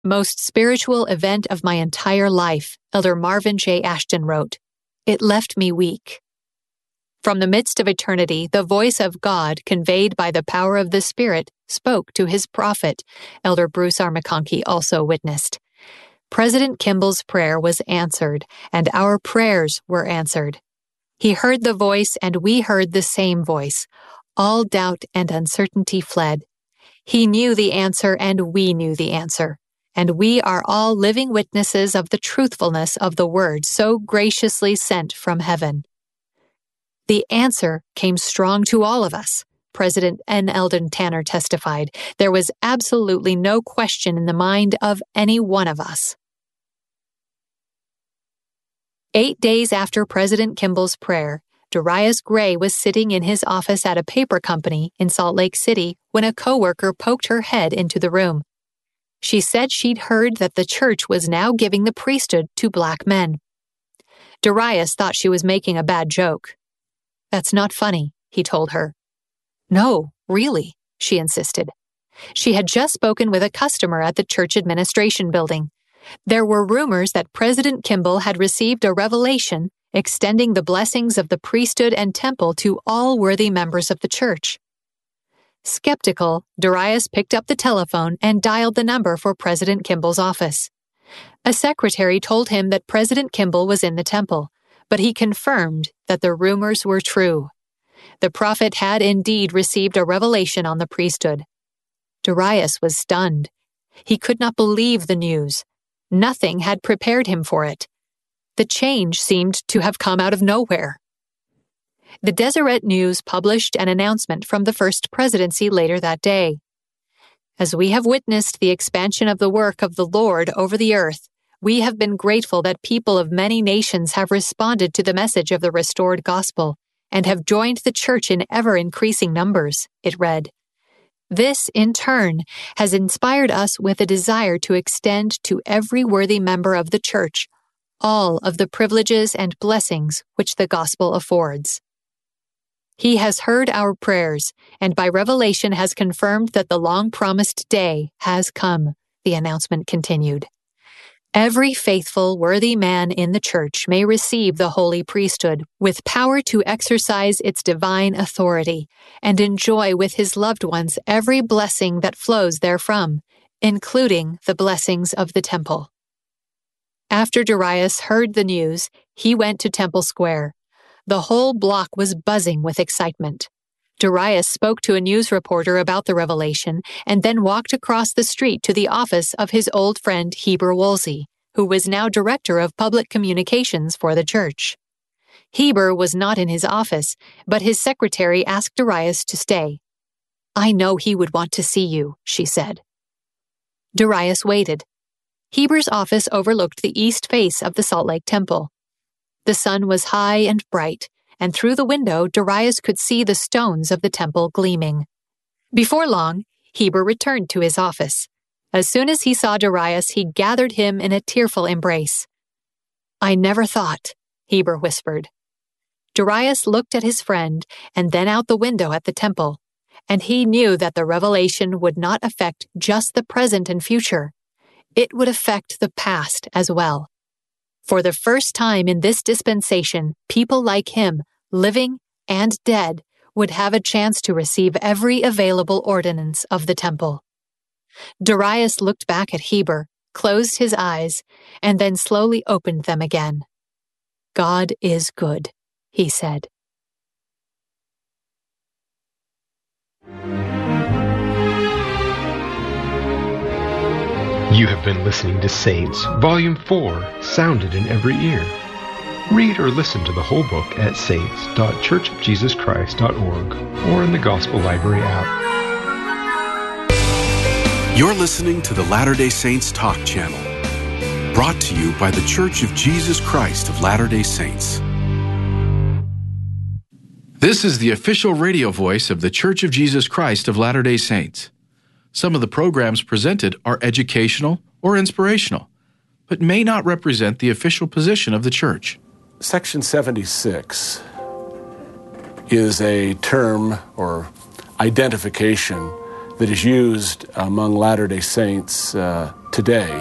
Most spiritual event of my entire life, Elder Marvin J. Ashton wrote. It left me weak. From the midst of eternity, the voice of God, conveyed by the power of the Spirit, spoke to his prophet, Elder Bruce R. McConkie also witnessed. President Kimball's prayer was answered, and our prayers were answered. He heard the voice, and we heard the same voice. All doubt and uncertainty fled. He knew the answer, and we knew the answer. And we are all living witnesses of the truthfulness of the word so graciously sent from heaven. The answer came strong to all of us, President N. Eldon Tanner testified. There was absolutely no question in the mind of any one of us. 8 days after President Kimball's prayer, Darius Gray was sitting in his office at a paper company in Salt Lake City when a coworker poked her head into the room. She said she'd heard that the church was now giving the priesthood to black men. Darius thought she was making a bad joke. That's not funny, he told her. No, really, she insisted. She had just spoken with a customer at the church administration building. There were rumors that President Kimball had received a revelation extending the blessings of the priesthood and temple to all worthy members of the church. Skeptical, Darius picked up the telephone and dialed the number for President Kimball's office. A secretary told him that President Kimball was in the temple, but he confirmed that the rumors were true. The prophet had indeed received a revelation on the priesthood. Darius was stunned. He could not believe the news. Nothing had prepared him for it. The change seemed to have come out of nowhere. The Deseret News published an announcement from the First Presidency later that day. As we have witnessed the expansion of the work of the Lord over the earth, we have been grateful that people of many nations have responded to the message of the restored gospel and have joined the church in ever-increasing numbers, it read. This, in turn, has inspired us with a desire to extend to every worthy member of the church all of the privileges and blessings which the gospel affords. He has heard our prayers, and by revelation has confirmed that the long-promised day has come, the announcement continued. Every faithful, worthy man in the church may receive the holy priesthood with power to exercise its divine authority and enjoy with his loved ones every blessing that flows therefrom, including the blessings of the temple. After Darius heard the news, he went to Temple Square. The whole block was buzzing with excitement. Darius spoke to a news reporter about the revelation and then walked across the street to the office of his old friend Heber Woolsey, who was now director of public communications for the church. Heber was not in his office, but his secretary asked Darius to stay. I know he would want to see you, she said. Darius waited. Heber's office overlooked the east face of the Salt Lake Temple. The sun was high and bright, and through the window Darius could see the stones of the temple gleaming. Before long, Heber returned to his office. As soon as he saw Darius, he gathered him in a tearful embrace. I never thought, Heber whispered. Darius looked at his friend and then out the window at the temple, and he knew that the revelation would not affect just the present and future. It would affect the past as well. For the first time in this dispensation, people like him, living and dead, would have a chance to receive every available ordinance of the temple. Darius looked back at Heber, closed his eyes, and then slowly opened them again. God is good, he said. You have been listening to Saints, Volume 4, Sounded in Every Ear. Read or listen to the whole book at saints.churchofjesuschrist.org or in the Gospel Library app. You're listening to the Latter-day Saints Talk Channel, brought to you by the Church of Jesus Christ of Latter-day Saints. This is the official radio voice of the Church of Jesus Christ of Latter-day Saints. Some of the programs presented are educational or inspirational, but may not represent the official position of the church. Section 76 is a term or identification that is used among Latter-day Saints today